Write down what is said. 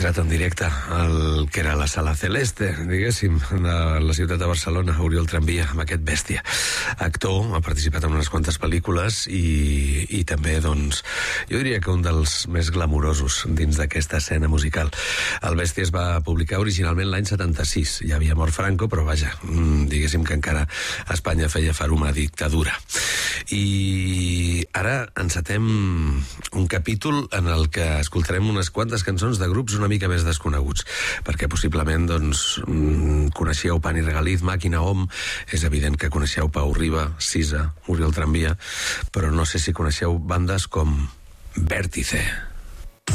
entrat en directe al que era la Sala Celeste, diguéssim, de la ciutat de Barcelona, Oriol Tramvia, amb aquest bèstia. Actor, ha participat en unes quantes pel·lícules i també, doncs, jo diria que un dels més glamurosos dins d'aquesta escena musical. El bèstia es va publicar originalment l'any 76. Ja havia mort Franco, però vaja, diguéssim que encara a Espanya feia far una dictadura. I ara encetem un capítol en el que escoltarem unes quantes cançons de grups una mica més desconeguts, perquè possiblement doncs, coneixeu Pan i Regaliz, Màquina, Om. És evident que coneixeu Pau Riba, Sisa, Oriol Tramvia, però no sé si coneixeu bandes com Vértice.